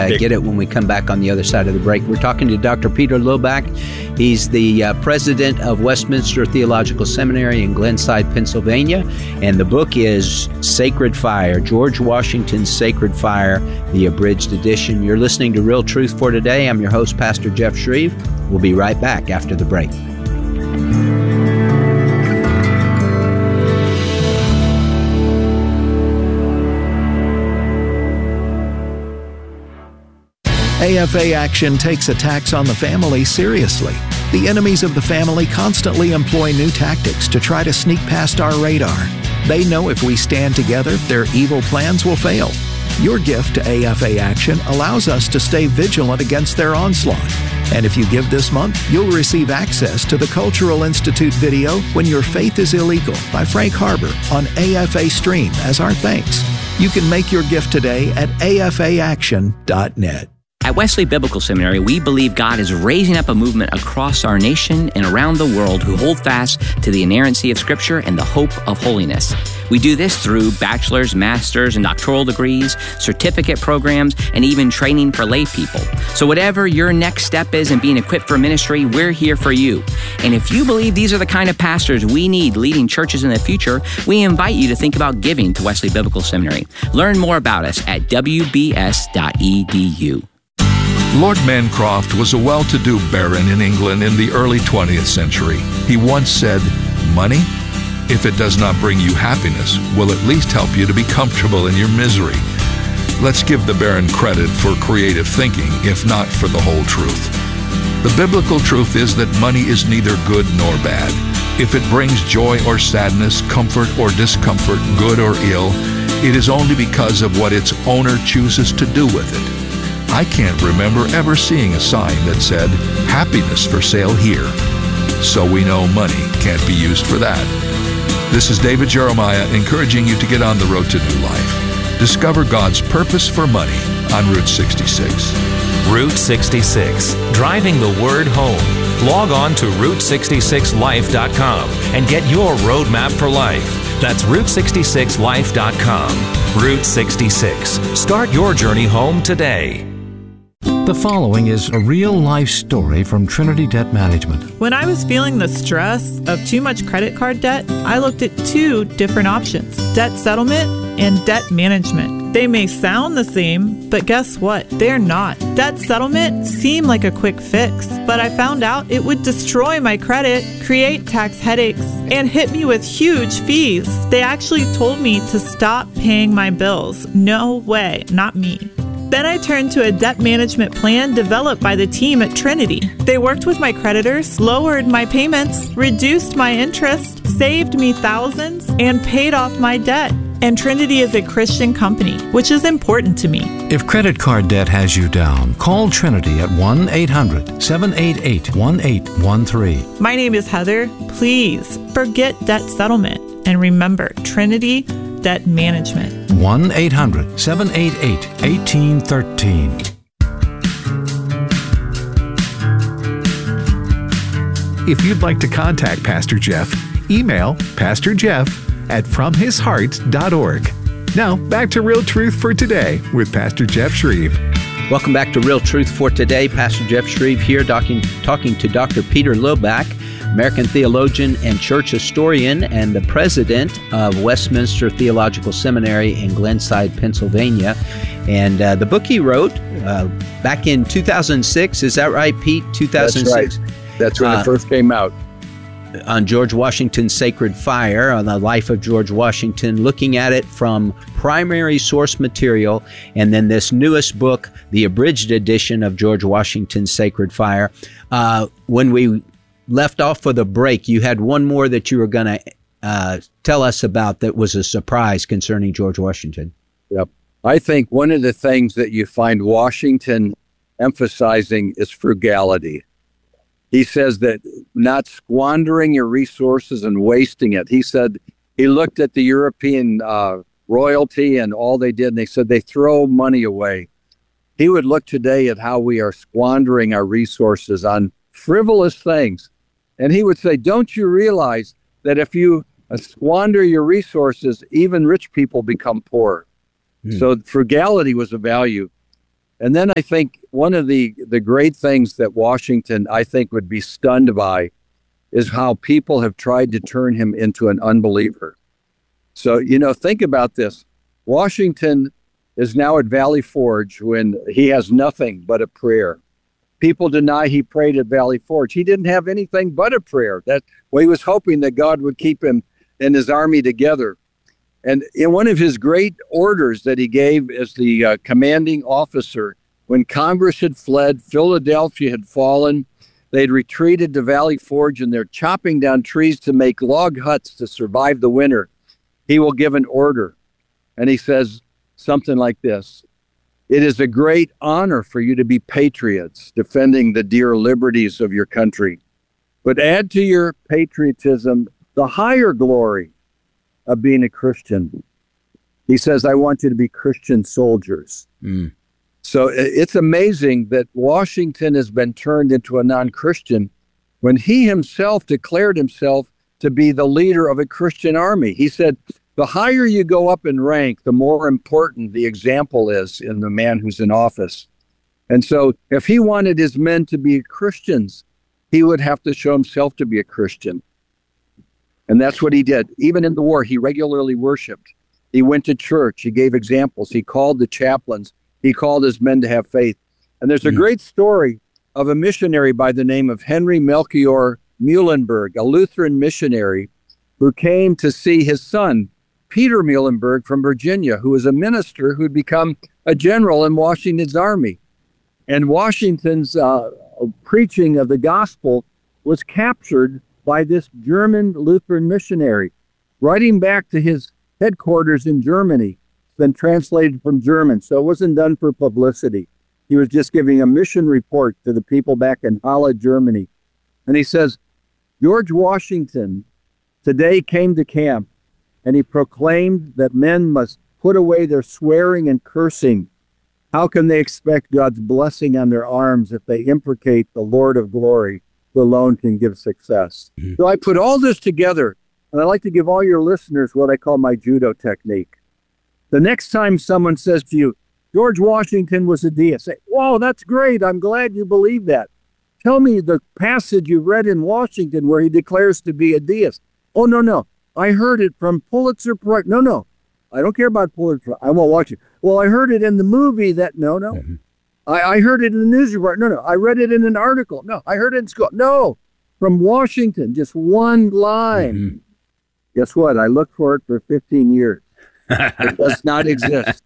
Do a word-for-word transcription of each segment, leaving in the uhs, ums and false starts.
Uh, get it when we come back on the other side of the break. We're talking to Doctor Peter Lillback. He's the uh, president of Westminster Theological Seminary in Glenside, Pennsylvania. And the book is Sacred Fire, George Washington's Sacred Fire, the abridged edition. You're listening to Real Truth for Today. I'm your host, Pastor Jeff Shreve. We'll be right back after the break. A F A Action takes attacks on the family seriously. The enemies of the family constantly employ new tactics to try to sneak past our radar. They know if we stand together, their evil plans will fail. Your gift to A F A Action allows us to stay vigilant against their onslaught. And if you give this month, you'll receive access to the Cultural Institute video When Your Faith is Illegal by Frank Harbor on A F A Stream as our thanks. You can make your gift today at A F A action dot net. At Wesley Biblical Seminary, we believe God is raising up a movement across our nation and around the world who hold fast to the inerrancy of Scripture and the hope of holiness. We do this through bachelor's, master's, and doctoral degrees, certificate programs, and even training for lay people. So whatever your next step is in being equipped for ministry, we're here for you. And if you believe these are the kind of pastors we need leading churches in the future, we invite you to think about giving to Wesley Biblical Seminary. Learn more about us at w b s dot e d u. Lord Mancroft was a well-to-do baron in England in the early twentieth century. He once said, "Money, if it does not bring you happiness, will at least help you to be comfortable in your misery." Let's give the baron credit for creative thinking, if not for the whole truth. The biblical truth is that money is neither good nor bad. If it brings joy or sadness, comfort or discomfort, good or ill, it is only because of what its owner chooses to do with it. I can't remember ever seeing a sign that said, "Happiness for sale here." So we know money can't be used for that. This is David Jeremiah encouraging you to get on the road to new life. Discover God's purpose for money on Route sixty-six. Route sixty-six, driving the word home. Log on to route sixty-six life dot com and get your roadmap for life. That's route sixty-six life dot com. Route sixty-six. Start your journey home today. The following is a real-life story from Trinity Debt Management. When I was feeling the stress of too much credit card debt, I looked at two different options: debt settlement and debt management. They may sound the same, but guess what? They're not. Debt settlement seemed like a quick fix, but I found out it would destroy my credit, create tax headaches, and hit me with huge fees. They actually told me to stop paying my bills. No way, not me. Then I turned to a debt management plan developed by the team at Trinity. They worked with my creditors, lowered my payments, reduced my interest, saved me thousands, and paid off my debt. And Trinity is a Christian company, which is important to me. If credit card debt has you down, call Trinity at one eight hundred seven eight eight one eight one three. My name is Heather. Please forget debt settlement and remember Trinity Debt Management. one eight hundred seven eight eight one eight one three. If you'd like to contact Pastor Jeff, email Pastor Jeff at from his heart dot org. Now, back to Real Truth for Today with Pastor Jeff Shreve. Welcome back to Real Truth for Today. Pastor Jeff Shreve here talking, talking to Doctor Peter Lillback, American theologian and church historian and the president of Westminster Theological Seminary in Glenside, Pennsylvania. And uh, the book he wrote uh, back in two thousand six, is that right, Pete? two thousand six. That's right. That's when uh, it first came out. On George Washington's Sacred Fire, on the life of George Washington, looking at it from primary source material, and then this newest book, the abridged edition of George Washington's Sacred Fire. Uh, when we left off for the break, you had one more that you were going to uh, tell us about that was a surprise concerning George Washington. Yep. I think one of the things that you find Washington emphasizing is frugality. He says that not squandering your resources and wasting it. He said he looked at the European uh, royalty and all they did, and they said they throw money away. He would look today at how we are squandering our resources on frivolous things. And he would say, don't you realize that if you uh, squander your resources, even rich people become poor? Mm. So frugality was a value. And then I think one of the, the great things that Washington, I think, would be stunned by is how people have tried to turn him into an unbeliever. So, you know, think about this. Washington is now at Valley Forge when he has nothing but a prayer. People deny he prayed at Valley Forge. He didn't have anything but a prayer. That well, he was hoping that God would keep him and his army together. And in one of his great orders that he gave as the uh, commanding officer, when Congress had fled, Philadelphia had fallen, they'd retreated to Valley Forge, and they're chopping down trees to make log huts to survive the winter. He will give an order. And he says something like this: "It is a great honor for you to be patriots, defending the dear liberties of your country. But add to your patriotism the higher glory of being a Christian." He says, "I want you to be Christian soldiers." Mm. So it's amazing that Washington has been turned into a non-Christian when he himself declared himself to be the leader of a Christian army. He said, the higher you go up in rank, the more important the example is in the man who's in office. And so if he wanted his men to be Christians, he would have to show himself to be a Christian. And that's what he did. Even in the war, he regularly worshiped. He went to church. He gave examples. He called the chaplains. He called his men to have faith. And there's a mm. great story of a missionary by the name of Henry Melchior Muhlenberg, a Lutheran missionary who came to see his son, Peter Muhlenberg from Virginia, who was a minister who'd become a general in Washington's army. And Washington's uh, preaching of the gospel was captured by this German Lutheran missionary, writing back to his headquarters in Germany, then translated from German. So it wasn't done for publicity. He was just giving a mission report to the people back in Halle, Germany. And he says, George Washington today came to camp, and he proclaimed that men must put away their swearing and cursing. How can they expect God's blessing on their arms if they imprecate the Lord of glory, who alone can give success? Mm-hmm. So I put all this together, and I like to give all your listeners what I call my judo technique. The next time someone says to you, George Washington was a deist, say, whoa, that's great. I'm glad you believe that. Tell me the passage you read in Washington where he declares to be a deist. Oh, no, no. I heard it from Pulitzer Prize. No, no. I don't care about Pulitzer. I won't watch it. Well, I heard it in the movie that, no, no. Mm-hmm. I, I heard it in the news report. No, no. I read it in an article. No, I heard it in school. No, from Washington, just one line. Mm-hmm. Guess what? I looked for it for fifteen years. It does not exist.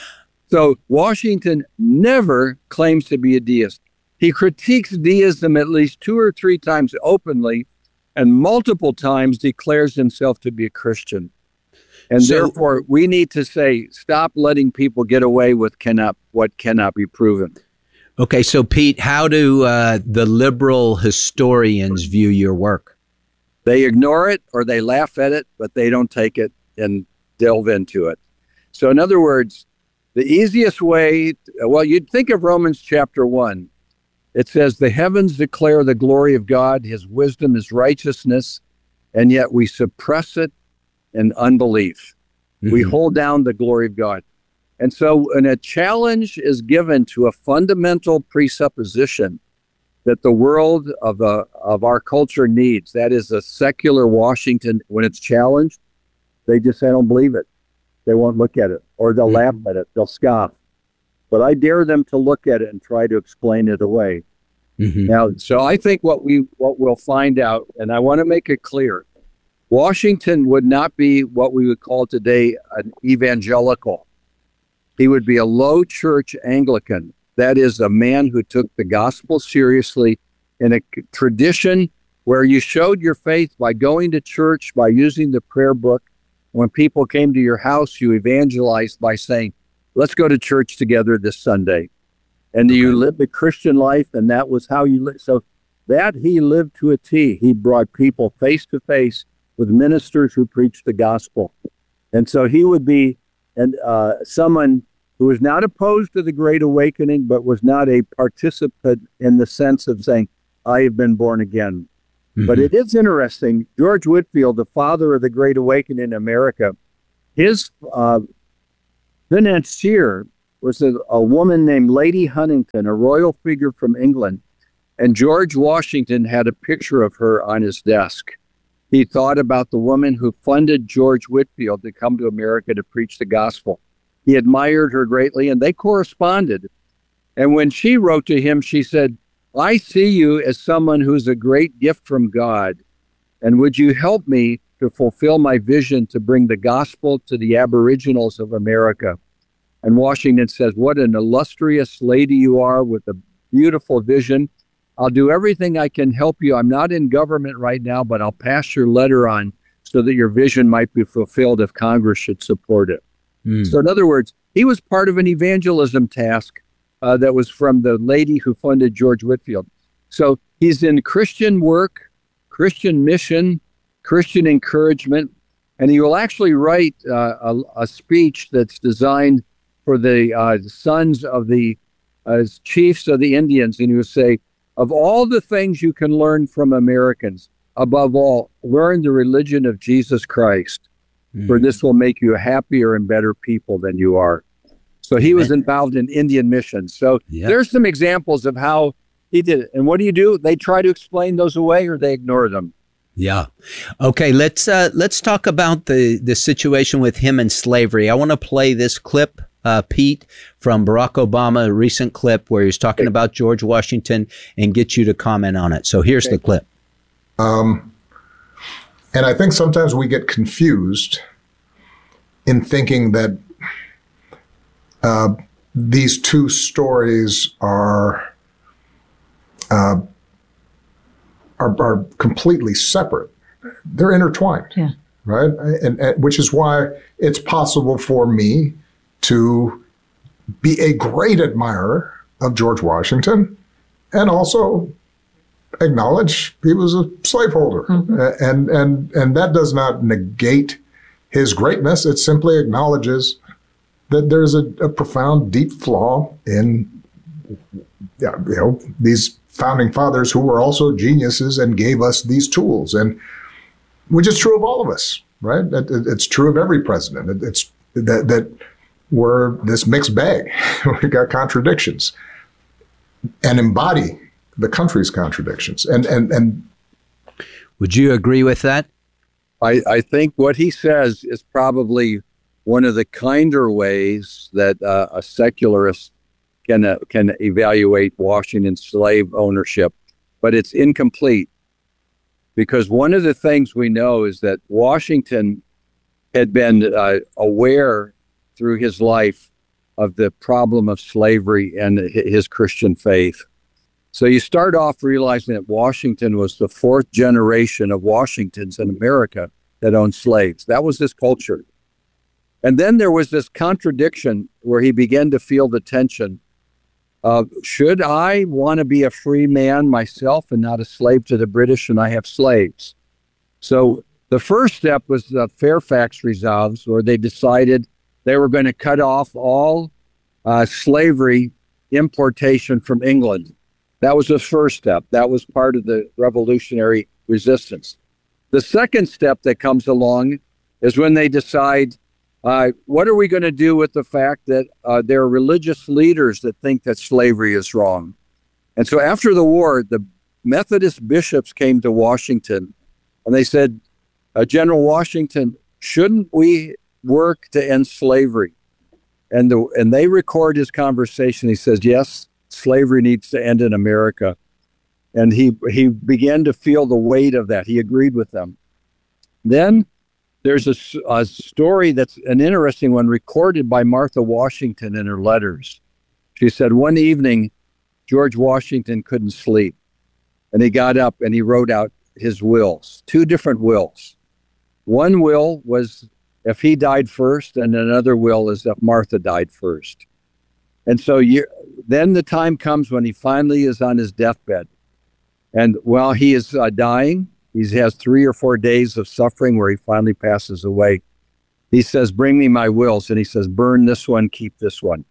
So Washington never claims to be a deist. He critiques deism at least two or three times openly, and multiple times declares himself to be a Christian. And so, therefore, we need to say, stop letting people get away with cannot what cannot be proven. Okay, so Pete, how do uh, the liberal historians view your work? They ignore it or they laugh at it, but they don't take it and delve into it. So in other words, the easiest way, well, you'd think of Romans chapter one. It says, the heavens declare the glory of God, his wisdom is righteousness, and yet we suppress it in unbelief. Mm-hmm. We hold down the glory of God. And so when a challenge is given to a fundamental presupposition that the world of, uh, of our culture needs, that is a secular Washington, when it's challenged, they just say, I don't believe it. They won't look at it, or they'll mm-hmm. laugh at it. They'll scoff. But I dare them to look at it and try to explain it away. Mm-hmm. Now, so I think what we what we'll find out, and I want to make it clear, Washington would not be what we would call today an evangelical. He would be a low church Anglican. That is a man who took the gospel seriously in a tradition where you showed your faith by going to church, by using the prayer book. When people came to your house, you evangelized by saying, let's go to church together this Sunday. And okay. You lived the Christian life, and that was how you lived. So that he lived to a T. He brought people face to face with ministers who preached the gospel. And so he would be and uh, someone who was not opposed to the Great Awakening, but was not a participant in the sense of saying, I have been born again. Mm-hmm. But it is interesting. George Whitefield, the father of the Great Awakening in America, his uh, financier was a, a woman named Lady Huntington, a royal figure from England. And George Washington had a picture of her on his desk. He thought about the woman who funded George Whitefield to come to America to preach the gospel. He admired her greatly, and they corresponded. And when she wrote to him, she said, I see you as someone who's a great gift from God. And would you help me to fulfill my vision to bring the gospel to the Aboriginals of America? And Washington says, what an illustrious lady you are with a beautiful vision. I'll do everything I can help you. I'm not in government right now, but I'll pass your letter on so that your vision might be fulfilled if Congress should support it. Mm. So in other words, he was part of an evangelism task uh, that was from the lady who funded George Whitefield. So he's in Christian work, Christian mission, Christian encouragement, and he will actually write uh, a, a speech that's designed for the uh, sons of the uh, chiefs of the Indians, and he will say, of all the things you can learn from Americans, above all, learn the religion of Jesus Christ, mm. for this will make you happier and better people than you are. So he was involved in Indian missions. So yeah. there's some examples of how he did it. And what do you do? They try to explain those away or they ignore them. Yeah. Okay, let's uh, let's talk about the, the situation with him and slavery. I want to play this clip, uh, Pete, from Barack Obama, a recent clip where he's talking okay. about George Washington, and get you to comment on it. So here's okay. the clip. Um, and I think sometimes we get confused in thinking that uh, these two stories are, uh, are are completely separate. They're intertwined, yeah. right? And, and which is why it's possible for me to be a great admirer of George Washington and also acknowledge he was a slaveholder. Mm-hmm. And, and, and that does not negate his greatness. It simply acknowledges that there's a, a profound, deep flaw in yeah, you know, these founding fathers who were also geniuses and gave us these tools. And which is true of all of us, right? It, it, it's true of every president. It, it's that, that we're this mixed bag. We got contradictions and embody the country's contradictions. And, and, and would you agree with that? I, I think what he says is probably one of the kinder ways that uh, a secularist can uh, can evaluate Washington's slave ownership, but it's incomplete because one of the things we know is that Washington had been uh, aware through his life of the problem of slavery and his Christian faith. So you start off realizing that Washington was the fourth generation of Washingtons in America that owned slaves. That was his culture. And then there was this contradiction where he began to feel the tension of, should I want to be a free man myself and not a slave to the British, and I have slaves? So the first step was the Fairfax Resolves, where they decided they were going to cut off all uh, slavery importation from England. That was the first step. That was part of the revolutionary resistance. The second step that comes along is when they decide, uh, what are we going to do with the fact that uh, there are religious leaders that think that slavery is wrong? And so after the war, the Methodist bishops came to Washington and they said, uh, General Washington, shouldn't we work to end slavery? And, the, and they record his conversation. He says, yes, slavery needs to end in America. And he, he began to feel the weight of that. He agreed with them. Then there's a, a story that's an interesting one recorded by Martha Washington in her letters. She said one evening, George Washington couldn't sleep. And he got up and he wrote out his wills, two different wills. One will was if he died first, and another will is if Martha died first. And so you, then the time comes when he finally is on his deathbed. And while he is uh, dying, he has three or four days of suffering where he finally passes away. He says, bring me my wills. And he says, burn this one, keep this one.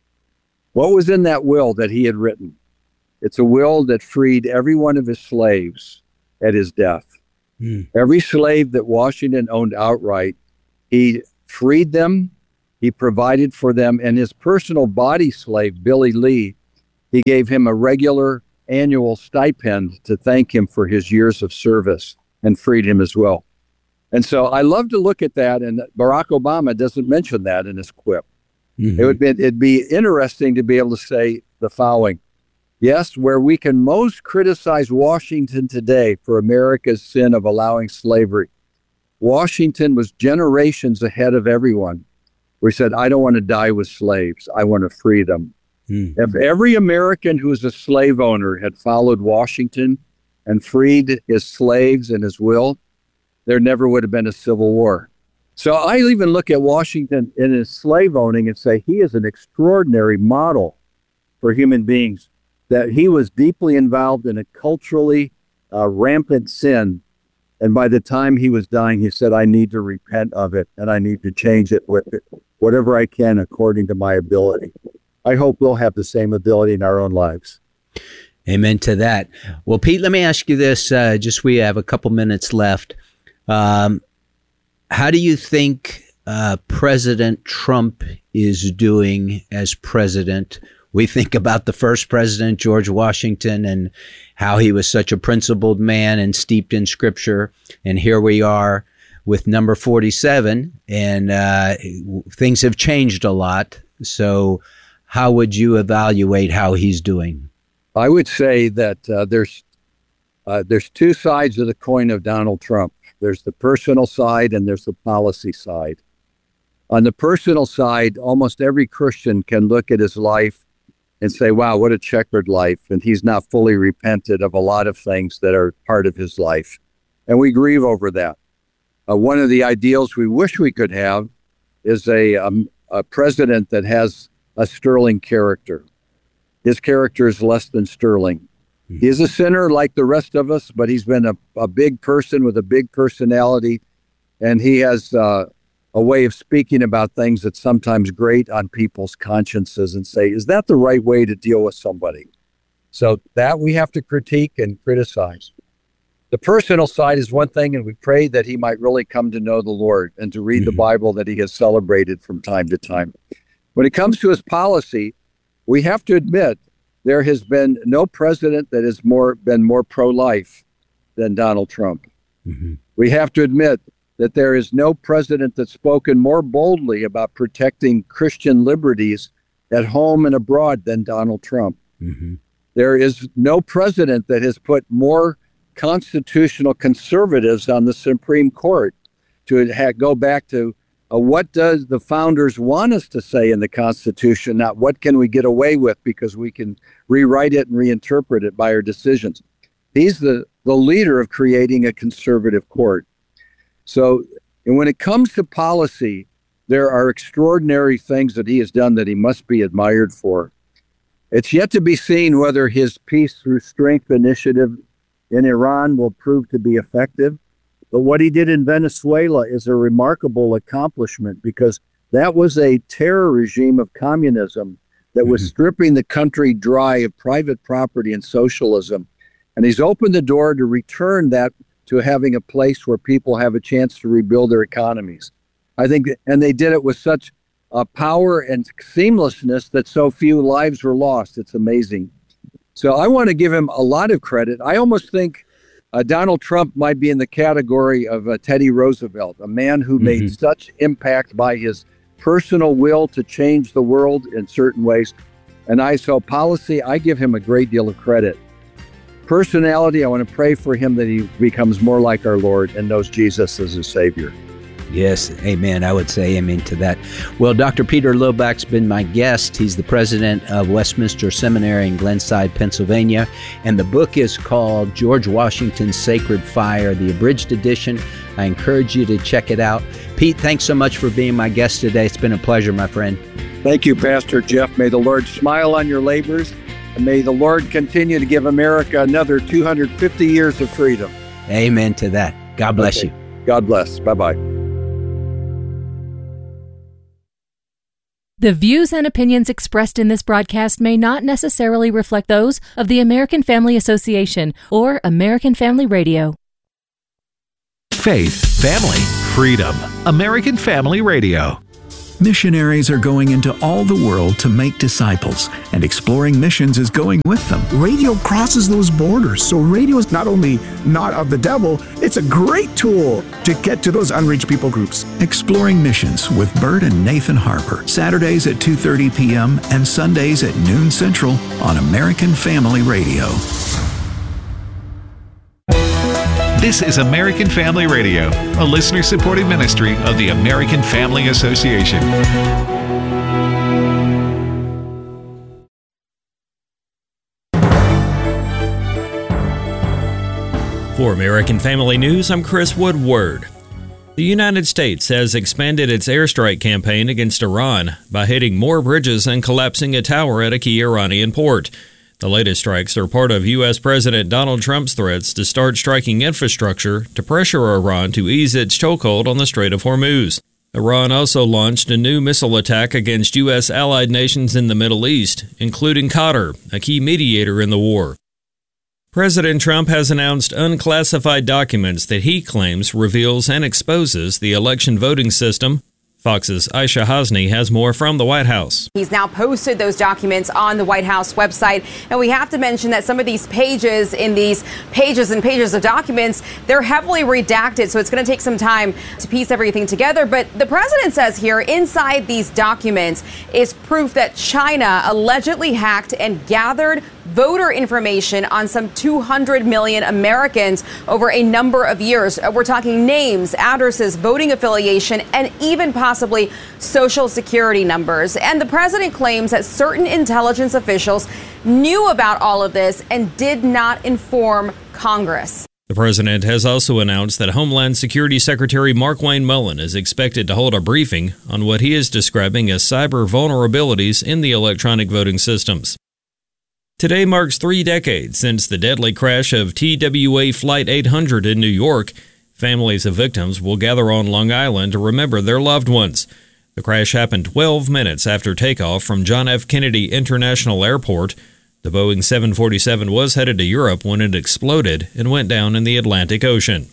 What was in that will that he had written? It's a will that freed every one of his slaves at his death. Mm. Every slave that Washington owned outright, he freed them. He provided for them, and his personal body slave, Billy Lee, he gave him a regular annual stipend to thank him for his years of service and freed him as well. And so I love to look at that, and Barack Obama doesn't mention that in his quip. Mm-hmm. It would be, it'd be interesting to be able to say the following. Yes, where we can most criticize Washington today for America's sin of allowing slavery, Washington was generations ahead of everyone. We said, I don't want to die with slaves. I want to free them. Mm. If every American who was a slave owner had followed Washington and freed his slaves and his will, there never would have been a civil war. So I even look at Washington in his slave owning and say he is an extraordinary model for human beings, that he was deeply involved in a culturally uh, rampant sin. And by the time he was dying, he said, I need to repent of it, and I need to change it with it, whatever I can according to my ability. I hope we'll have the same ability in our own lives. Amen to that. Well, Pete, let me ask you this. Uh, just we have a couple minutes left. Um, how do you think uh, President Trump is doing as president? We think about the first president, George Washington, and how he was such a principled man and steeped in Scripture. And here we are with number forty-seven, and uh, things have changed a lot. So how would you evaluate how he's doing? I would say that uh, there's uh, there's two sides of the coin of Donald Trump. There's the personal side and there's the policy side. On the personal side, almost every Christian can look at his life and say, wow, what a checkered life. And he's not fully repented of a lot of things that are part of his life. And we grieve over that. Uh, one of the ideals we wish we could have is a, um, a president that has a sterling character. His character is less than sterling. He is a sinner like the rest of us, but he's been a, a big person with a big personality, and he has uh, a way of speaking about things that sometimes grate on people's consciences and say, is that the right way to deal with somebody? So that we have to critique and criticize. The personal side is one thing, and we pray that he might really come to know the Lord and to read mm-hmm. the Bible that he has celebrated from time to time. When it comes to his policy, we have to admit there has been no president that has more been more pro-life than Donald Trump. Mm-hmm. We have to admit that there is no president that's spoken more boldly about protecting Christian liberties at home and abroad than Donald Trump. Mm-hmm. There is no president that has put more constitutional conservatives on the Supreme Court to ha- go back to Uh, what does the founders want us to say in the Constitution, not what can we get away with because we can rewrite it and reinterpret it by our decisions. He's the, the leader of creating a conservative court. So and when it comes to policy, there are extraordinary things that he has done that he must be admired for. It's yet to be seen whether his Peace Through Strength initiative in Iran will prove to be effective. But what he did in Venezuela is a remarkable accomplishment because that was a terror regime of communism that was mm-hmm. stripping the country dry of private property and socialism. And he's opened the door to return that to having a place where people have a chance to rebuild their economies. I think, and they did it with such uh, power and seamlessness that so few lives were lost. It's amazing. So I want to give him a lot of credit. I almost think Uh, Donald Trump might be in the category of uh, Teddy Roosevelt, a man who mm-hmm. made such impact by his personal will to change the world in certain ways. And I saw policy, I give him a great deal of credit. Personality, I want to pray for him that he becomes more like our Lord and knows Jesus as his Savior. Yes, amen. I would say amen to that. Well, Doctor Peter Lillback's been my guest. He's the president of Westminster Seminary in Glenside, Pennsylvania. And the book is called George Washington's Sacred Fire, the abridged edition. I encourage you to check it out. Pete, thanks so much for being my guest today. It's been a pleasure, my friend. Thank you, Pastor Jeff. May the Lord smile on your labors, and may the Lord continue to give America another two hundred fifty years of freedom. Amen to that. God bless okay. you. God bless. Bye-bye. The views and opinions expressed in this broadcast may not necessarily reflect those of the American Family Association or American Family Radio. Faith, family, freedom. American Family Radio. Missionaries are going into all the world to make disciples, and Exploring Missions is going with them. Radio crosses those borders, so radio is not only not of the devil, it's a great tool to get to those unreached people groups. Exploring Missions with Bert and Nathan Harper, Saturdays at two thirty p.m. and Sundays at noon Central on American Family Radio. This is American Family Radio, a listener-supported ministry of the American Family Association. For American Family News, I'm Chris Woodward. The United States has expanded its airstrike campaign against Iran by hitting more bridges and collapsing a tower at a key Iranian port. The latest strikes are part of U S. President Donald Trump's threats to start striking infrastructure to pressure Iran to ease its chokehold on the Strait of Hormuz. Iran also launched a new missile attack against U S allied nations in the Middle East, including Qatar, a key mediator in the war. President Trump has announced unclassified documents that he claims reveals and exposes the election voting system. Fox's Aisha Hasni has more from the White House. He's now posted those documents on the White House website. And we have to mention that some of these pages in these pages and pages of documents, they're heavily redacted. So it's going to take some time to piece everything together. But the president says here inside these documents is proof that China allegedly hacked and gathered voter information on some two hundred million Americans over a number of years. We're talking names, addresses, voting affiliation, and even possibly social security numbers. And the president claims that certain intelligence officials knew about all of this and did not inform Congress. The president has also announced that Homeland Security Secretary Markwayne Mullin is expected to hold a briefing on what he is describing as cyber vulnerabilities in the electronic voting systems. Today marks three decades since the deadly crash of T W A Flight eight hundred in New York. Families of victims will gather on Long Island to remember their loved ones. The crash happened twelve minutes after takeoff from John F. Kennedy International Airport. The Boeing seven forty-seven was headed to Europe when it exploded and went down in the Atlantic Ocean.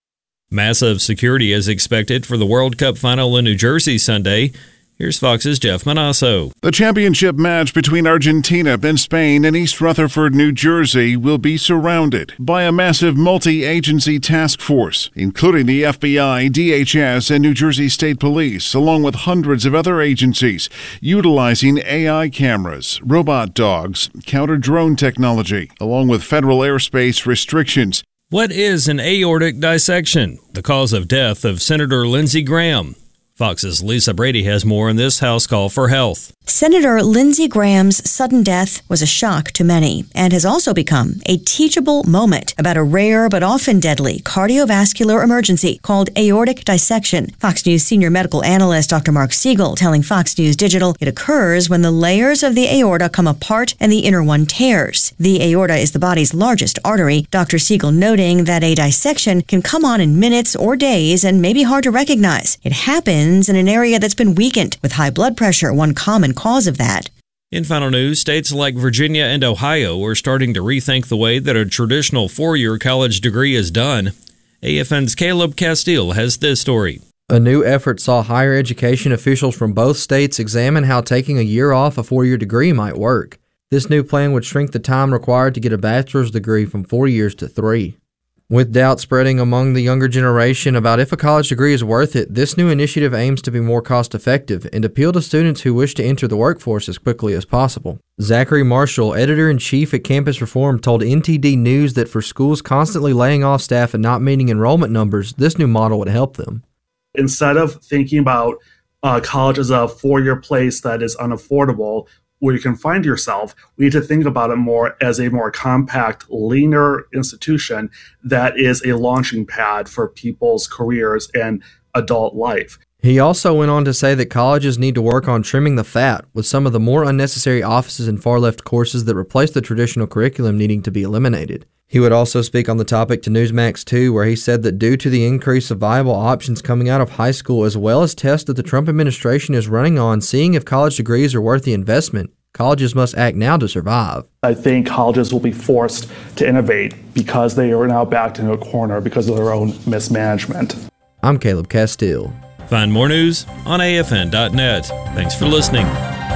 Massive security is expected for the World Cup final in New Jersey Sunday. Here's Fox's Jeff Manasso. The championship match between Argentina and Spain in East Rutherford, New Jersey, will be surrounded by a massive multi-agency task force, including the F B I, D H S, and New Jersey State Police, along with hundreds of other agencies, utilizing A I cameras, robot dogs, counter-drone technology, along with federal airspace restrictions. What is an aortic dissection? The cause of death of Senator Lindsey Graham. Fox's Lisa Brady has more in this House Call for Health. Senator Lindsey Graham's sudden death was a shock to many and has also become a teachable moment about a rare but often deadly cardiovascular emergency called aortic dissection. Fox News senior medical analyst Doctor Mark Siegel telling Fox News Digital it occurs when the layers of the aorta come apart and the inner one tears. The aorta is the body's largest artery. Doctor Siegel noting that a dissection can come on in minutes or days and may be hard to recognize. It happens in an area that's been weakened, with high blood pressure one common cause of that. In final news, states like Virginia and Ohio are starting to rethink the way that a traditional four-year college degree is done. A F N's Caleb Castile has this story. A new effort saw higher education officials from both states examine how taking a year off a four-year degree might work. This new plan would shrink the time required to get a bachelor's degree from four years to three. With doubt spreading among the younger generation about if a college degree is worth it, this new initiative aims to be more cost-effective and appeal to students who wish to enter the workforce as quickly as possible. Zachary Marshall, editor-in-chief at Campus Reform, told N T D News that for schools constantly laying off staff and not meeting enrollment numbers, this new model would help them. Instead of thinking about uh, college as a four-year place that is unaffordable, where you can find yourself, we need to think about it more as a more compact, leaner institution that is a launching pad for people's careers and adult life. He also went on to say that colleges need to work on trimming the fat, with some of the more unnecessary offices and far-left courses that replace the traditional curriculum needing to be eliminated. He would also speak on the topic to Newsmax two, where he said that due to the increase of viable options coming out of high school, as well as tests that the Trump administration is running on seeing if college degrees are worth the investment, colleges must act now to survive. I think colleges will be forced to innovate because they are now backed into a corner because of their own mismanagement. I'm Caleb Castile. Find more news on A F N dot net. Thanks for listening.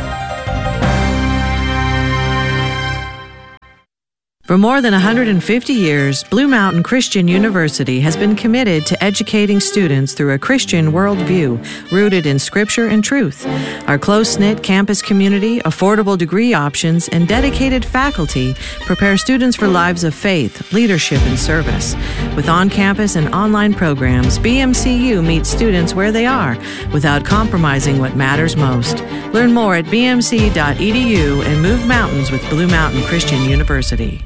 For more than one hundred fifty years, Blue Mountain Christian University has been committed to educating students through a Christian worldview rooted in Scripture and truth. Our close-knit campus community, affordable degree options, and dedicated faculty prepare students for lives of faith, leadership, and service. With on-campus and online programs, B M C U meets students where they are without compromising what matters most. Learn more at b m c dot e d u and move mountains with Blue Mountain Christian University.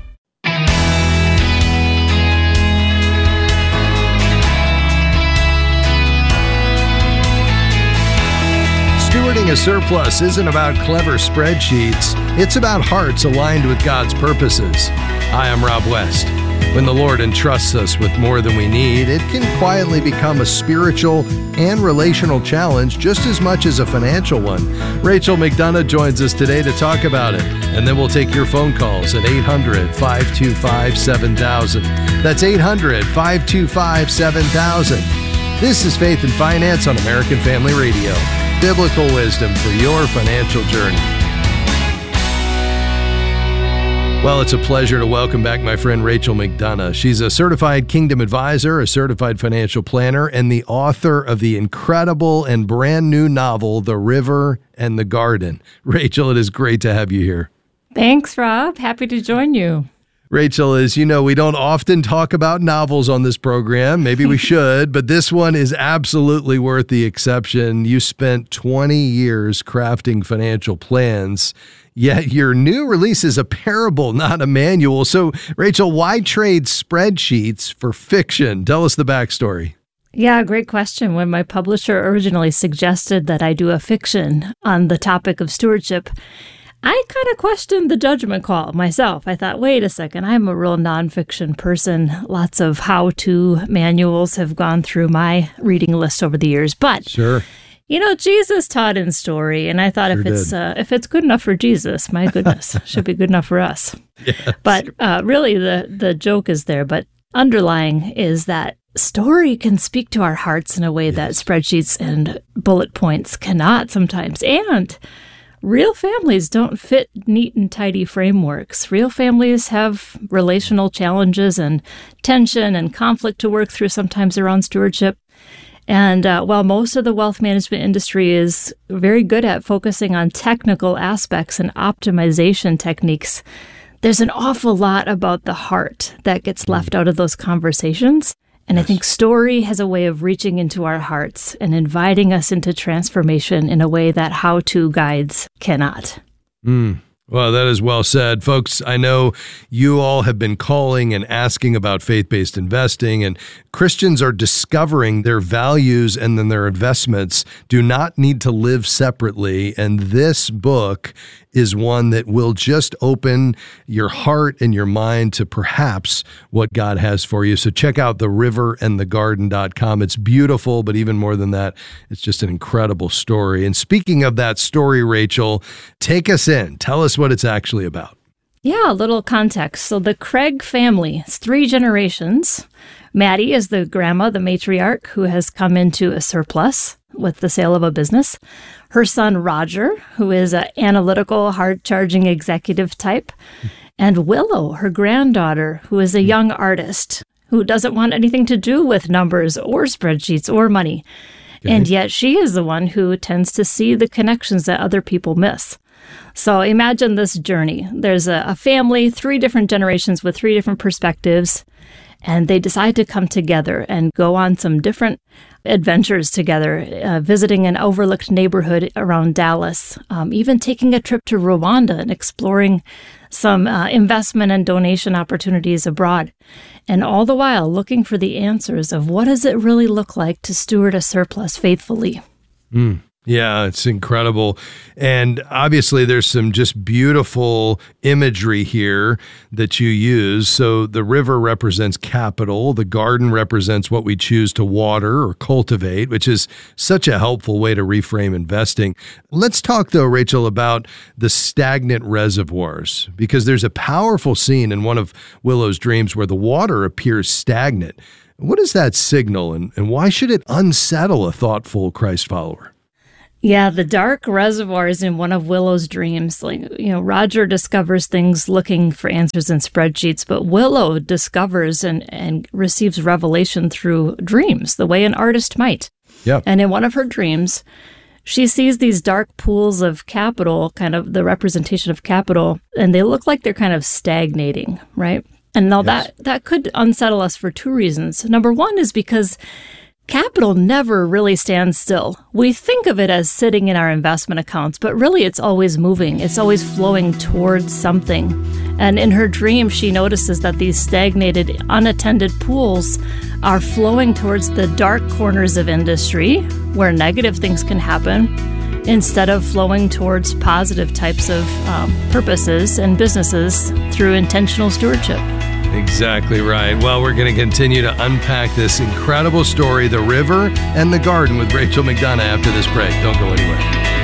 Stewarding a surplus isn't about clever spreadsheets. It's about hearts aligned with God's purposes. Hi, I'm Rob West. When the Lord entrusts us with more than we need, it can quietly become a spiritual and relational challenge just as much as a financial one. Rachel McDonough joins us today to talk about it. And then we'll take your phone calls at eight hundred, five two five, seven thousand. That's eight hundred, five two five, seven thousand. This is Faith and Finance on American Family Radio. Biblical wisdom for your financial journey. Well, it's a pleasure to welcome back my friend Rachel McDonough. She's a certified Kingdom advisor, a certified financial planner, and the author of the incredible and brand new novel, The River and the Garden. Rachel, it is great to have you here. Thanks, Rob. Happy to join you. Rachel, as you know, we don't often talk about novels on this program. Maybe we should, but this one is absolutely worth the exception. You spent twenty years crafting financial plans, yet your new release is a parable, not a manual. So, Rachel, why trade spreadsheets for fiction? Tell us the backstory. Yeah, great question. When my publisher originally suggested that I do a fiction on the topic of stewardship, I kind of questioned the judgment call myself. I thought, wait a second, I'm a real nonfiction person. Lots of how-to manuals have gone through my reading list over the years. But, sure. You know, Jesus taught in story, and I thought sure if it's uh, if it's good enough for Jesus, my goodness, should be good enough for us. Yes. But uh, really, the, the joke is there. But underlying is that story can speak to our hearts in a way yes. that spreadsheets and bullet points cannot sometimes. And real families don't fit neat and tidy frameworks. Real families have relational challenges and tension and conflict to work through sometimes around stewardship. And uh, while most of the wealth management industry is very good at focusing on technical aspects and optimization techniques, there's an awful lot about the heart that gets left out of those conversations. And yes. I think story has a way of reaching into our hearts and inviting us into transformation in a way that how-to guides cannot. Mm. Well, that is well said. Folks, I know you all have been calling and asking about faith-based investing, and Christians are discovering their values and then their investments do not need to live separately. And this book is one that will just open your heart and your mind to perhaps what God has for you. So check out the river and the garden dot com. It's beautiful, but even more than that, it's just an incredible story. And speaking of that story, Rachel, take us in. Tell us what it's actually about. Yeah, a little context. So the Craig family, it's three generations. Maddie is the grandma, the matriarch, who has come into a surplus with the sale of a business. Her son, Roger, who is an analytical, hard-charging executive type. And Willow, her granddaughter, who is a young artist who doesn't want anything to do with numbers or spreadsheets or money. Okay. And yet she is the one who tends to see the connections that other people miss. So imagine this journey. There's a, a family, three different generations with three different perspectives, and they decide to come together and go on some different adventures together, uh, visiting an overlooked neighborhood around Dallas, um, even taking a trip to Rwanda and exploring some uh, investment and donation opportunities abroad. And all the while looking for the answers of what does it really look like to steward a surplus faithfully? Mm. Yeah, it's incredible. And obviously there's some just beautiful imagery here that you use. So the river represents capital. The garden represents what we choose to water or cultivate, which is such a helpful way to reframe investing. Let's talk, though, Rachel, about the stagnant reservoirs, because there's a powerful scene in one of Willow's dreams where the water appears stagnant. What does that signal, and, and why should it unsettle a thoughtful Christ follower? Yeah, the dark reservoir is in one of Willow's dreams. Like, you know, Roger discovers things looking for answers in spreadsheets, but Willow discovers and, and receives revelation through dreams, the way an artist might. Yep. And in one of her dreams, she sees these dark pools of capital, kind of the representation of capital, and they look like they're kind of stagnating, right? And now yes. that, that could unsettle us for two reasons. Number one is because capital never really stands still. We think of it as sitting in our investment accounts, but really it's always moving. It's always flowing towards something. And in her dream, she notices that these stagnated, unattended pools are flowing towards the dark corners of industry where negative things can happen, instead of flowing towards positive types of um, purposes and businesses through intentional stewardship. Exactly right. Well, we're going to continue to unpack this incredible story, The River and the Garden, with Rachel McDonough after this break. Don't go anywhere.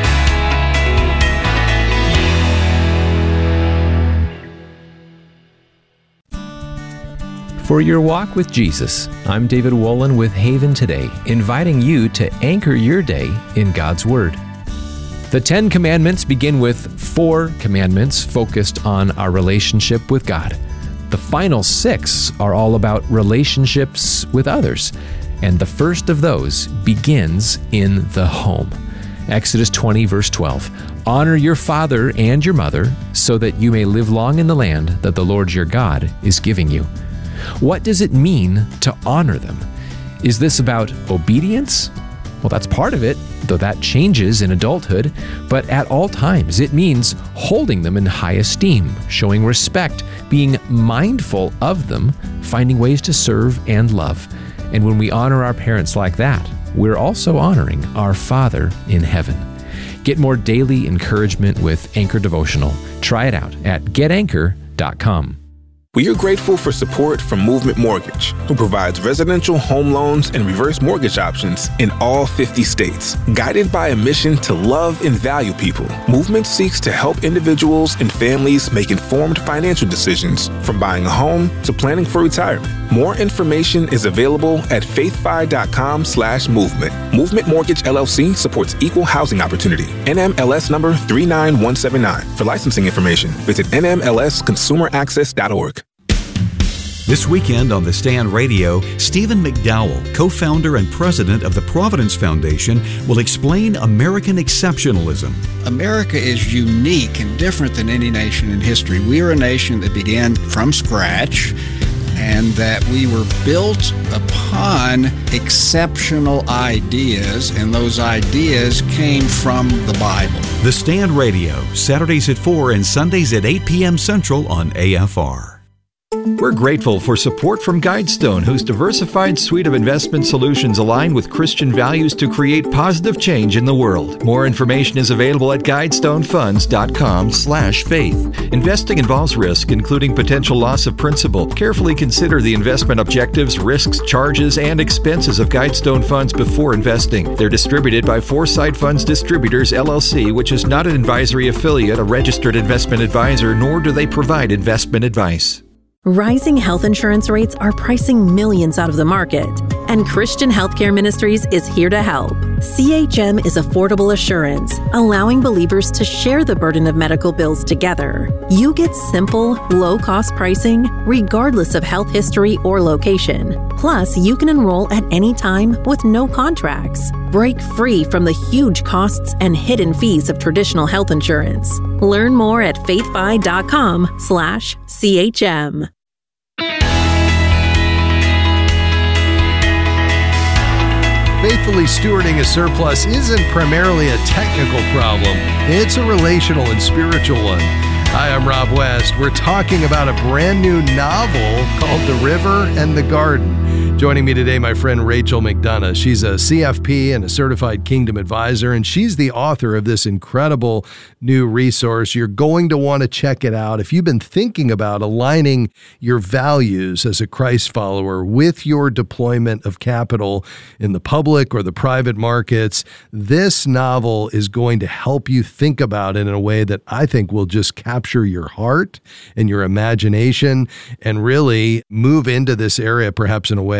For your walk with Jesus, I'm David Wolin with Haven Today, inviting you to anchor your day in God's Word. The Ten Commandments begin with four commandments focused on our relationship with God. The final six are all about relationships with others, and the first of those begins in the home. Exodus twenty, verse twelve, honor your father and your mother so that you may live long in the land that the Lord your God is giving you. What does it mean to honor them? Is this about obedience? Well, that's part of it, though that changes in adulthood, but at all times it means holding them in high esteem, showing respect, being mindful of them, finding ways to serve and love. And when we honor our parents like that, we're also honoring our Father in heaven. Get more daily encouragement with Anchor Devotional. Try it out at get anchor dot com. We are grateful for support from Movement Mortgage, who provides residential home loans and reverse mortgage options in all fifty states. Guided by a mission to love and value people, Movement seeks to help individuals and families make informed financial decisions, from buying a home to planning for retirement. More information is available at faithfi.com slash movement. Movement Mortgage L L C supports equal housing opportunity. N M L S number three nine one seven nine. For licensing information, visit N M L S consumer access dot org. This weekend on The Stand Radio, Stephen McDowell, co-founder and president of the Providence Foundation, will explain American exceptionalism. America is unique and different than any nation in history. We are a nation that began from scratch, and that we were built upon exceptional ideas, and those ideas came from the Bible. The Stand Radio, Saturdays at four and Sundays at eight p.m. Central on A F R. We're grateful for support from Guidestone, whose diversified suite of investment solutions align with Christian values to create positive change in the world. More information is available at guidestonefunds.com slash faith. Investing involves risk, including potential loss of principal. Carefully consider the investment objectives, risks, charges, and expenses of Guidestone Funds before investing. They're distributed by Foresight Funds Distributors, L L C, which is not an advisory affiliate, a registered investment advisor, nor do they provide investment advice. Rising health insurance rates are pricing millions out of the market, and Christian Healthcare Ministries is here to help. C H M is affordable assurance, allowing believers to share the burden of medical bills together. You get simple, low-cost pricing, regardless of health history or location. Plus, you can enroll at any time with no contracts. Break free from the huge costs and hidden fees of traditional health insurance. Learn more at faithfi.com slash CHM. Faithfully stewarding a surplus isn't primarily a technical problem. It's a relational and spiritual one. Hi, I'm Rob West. We're talking about a brand new novel called The River and the Garden. Joining me today, my friend Rachel McDonough. She's a C F P and a certified Kingdom advisor, and she's the author of this incredible new resource. You're going to want to check it out. If you've been thinking about aligning your values as a Christ follower with your deployment of capital in the public or the private markets, this novel is going to help you think about it in a way that I think will just capture your heart and your imagination and really move into this area perhaps in a way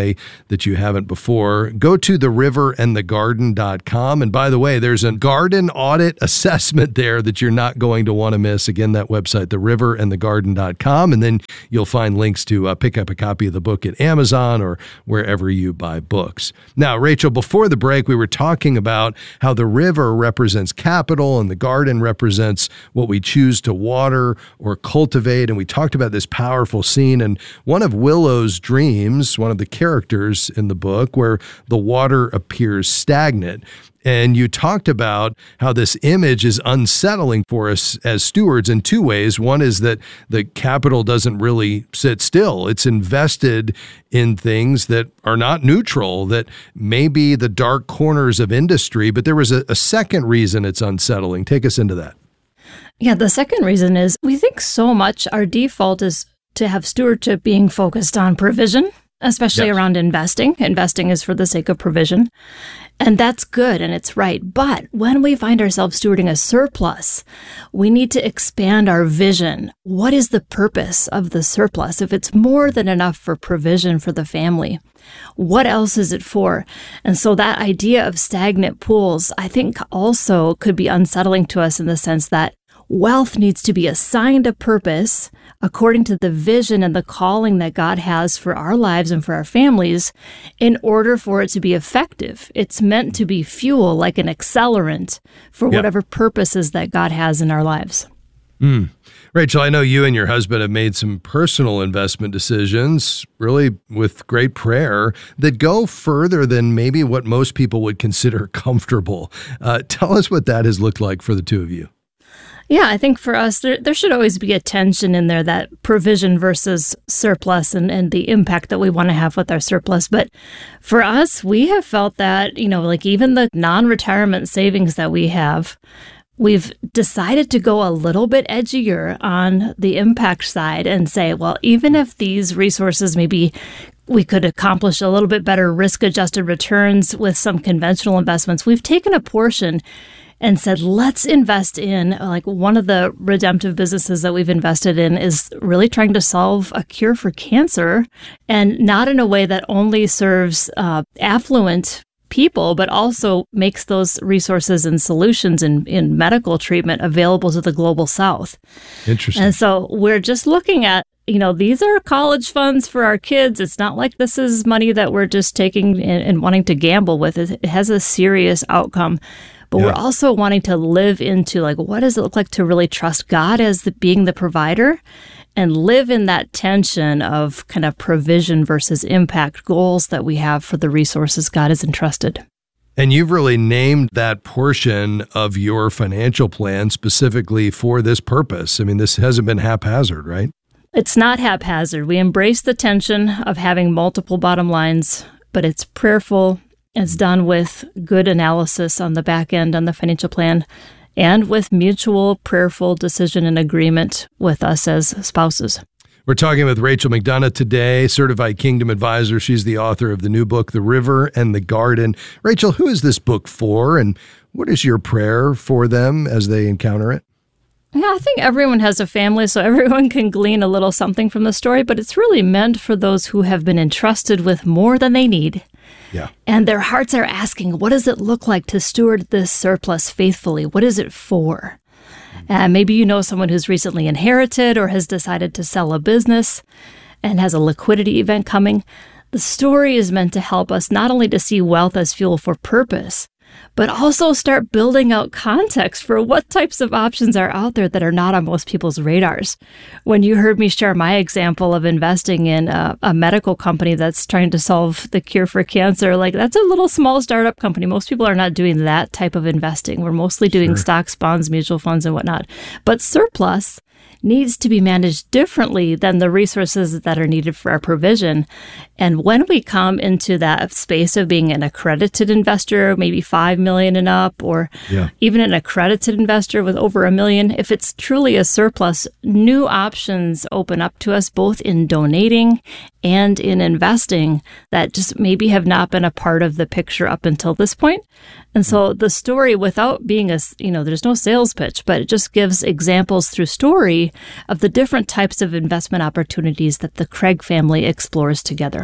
way that you haven't before, go to the river and the garden dot com. And by the way, there's a garden audit assessment there that you're not going to want to miss. Again, that website, the river and the garden dot com. And then you'll find links to uh, pick up a copy of the book at Amazon or wherever you buy books. Now, Rachel, before the break, we were talking about how the river represents capital and the garden represents what we choose to water or cultivate. And we talked about this powerful scene in one of Willow's dreams, one of the characters in the book, where the water appears stagnant. And you talked about how this image is unsettling for us as stewards in two ways. One is that the capital doesn't really sit still. It's invested in things that are not neutral, that may be the dark corners of industry. But there was a, a second reason it's unsettling. Take us into that. Yeah, the second reason is we think so much our default is to have stewardship being focused on provision, especially yes. around investing. Investing is for the sake of provision. And that's good and it's right. But when we find ourselves stewarding a surplus, we need to expand our vision. What is the purpose of the surplus? If it's more than enough for provision for the family, what else is it for? And so that idea of stagnant pools, I think also could be unsettling to us in the sense that wealth needs to be assigned a purpose according to the vision and the calling that God has for our lives and for our families in order for it to be effective. It's meant to be fuel, like an accelerant for yeah. whatever purposes that God has in our lives. Mm. Rachel, I know you and your husband have made some personal investment decisions, really with great prayer, that go further than maybe what most people would consider comfortable. Uh, tell us what that has looked like for the two of you. Yeah, I think for us, there there should always be a tension in there, that provision versus surplus and, and the impact that we want to have with our surplus. But for us, we have felt that, you know, like even the non-retirement savings that we have, we've decided to go a little bit edgier on the impact side and say, well, even if these resources maybe we could accomplish a little bit better risk-adjusted returns with some conventional investments, we've taken a portion and said, let's invest in, like one of the redemptive businesses that we've invested in is really trying to solve a cure for cancer, and not in a way that only serves uh, affluent people, but also makes those resources and solutions in, in medical treatment available to the global south. Interesting. And so we're just looking at, you know, these are college funds for our kids. It's not like this is money that we're just taking and, and wanting to gamble with. It, it has a serious outcome. But yeah. we're also wanting to live into, like, what does it look like to really trust God as the, being the provider, and live in that tension of kind of provision versus impact goals that we have for the resources God has entrusted. And you've really named that portion of your financial plan specifically for this purpose. I mean, this hasn't been haphazard, right? It's not haphazard. We embrace the tension of having multiple bottom lines, but it's prayerful. It's done with good analysis on the back end on the financial plan and with mutual prayerful decision and agreement with us as spouses. We're talking with Rachel McDonough today, Certified Kingdom Advisor. She's the author of the new book, The River and the Garden. Rachel, who is this book for, and what is your prayer for them as they encounter it? Yeah, I think everyone has a family, so everyone can glean a little something from the story, but it's really meant for those who have been entrusted with more than they need. Yeah. And their hearts are asking, what does it look like to steward this surplus faithfully? What is it for? And uh, maybe you know someone who's recently inherited or has decided to sell a business and has a liquidity event coming. The story is meant to help us not only to see wealth as fuel for purpose, but also start building out context for what types of options are out there that are not on most people's radars. When you heard me share my example of investing in a, a medical company that's trying to solve the cure for cancer, like that's a little small startup company. Most people are not doing that type of investing. We're mostly doing sure. stocks, bonds, mutual funds, and whatnot. But surplus needs to be managed differently than the resources that are needed for our provision. And when we come into that space of being an accredited investor, maybe five million and up, or yeah. even an accredited investor with over a million, if it's truly a surplus, new options open up to us both in donating and in investing that just maybe have not been a part of the picture up until this point. And so the story, without being a, you know, there's no sales pitch, but it just gives examples through story of the different types of investment opportunities that the Craig family explores together.